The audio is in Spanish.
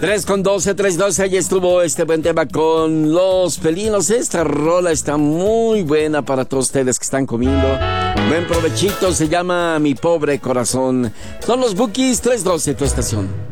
3:12, 3:12, ahí estuvo este buen tema con Los Felinos. Esta rola está muy buena para todos ustedes que están comiendo. Buen provechito, se llama Mi Pobre Corazón. Son los Bukis, 3:12, tu estación.